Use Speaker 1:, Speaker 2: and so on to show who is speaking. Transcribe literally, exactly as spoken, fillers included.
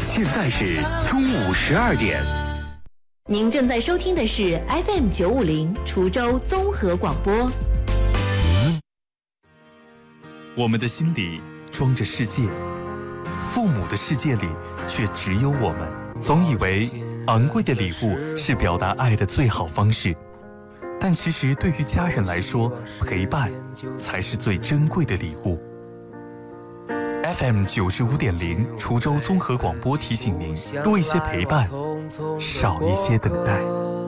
Speaker 1: 现在是中午十二点。
Speaker 2: 您正在收听的是 F M 九五零滁州综合广播。
Speaker 3: 我们的心里装着世界，父母的世界里却只有我们。总以为昂贵的礼物是表达爱的最好方式，但其实对于家人来说，陪伴才是最珍贵的礼物。F M 九十五点零滁州综合广播提醒您：多一些陪伴，少一些等待。